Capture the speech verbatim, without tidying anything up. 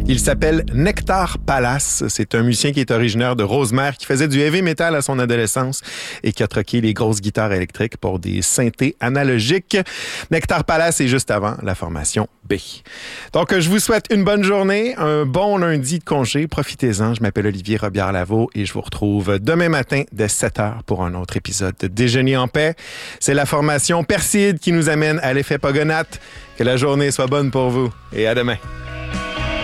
Il s'appelle Nectar Palace. C'est un musicien qui est originaire de Rosemère, qui faisait du heavy metal à son adolescence et qui a troqué les grosses guitares électriques pour des synthés analogiques. Nectar Palace est juste avant la formation B. Donc, je vous souhaite une bonne journée, un bon lundi de congé. Profitez-en. Je m'appelle Olivier Robillard-Lavaux et je vous retrouve demain matin dès sept heures pour un autre épisode de Déjeuner en paix. C'est la formation Perside qui nous amène à l'effet Pogonat. Que la journée soit bonne pour vous et à demain.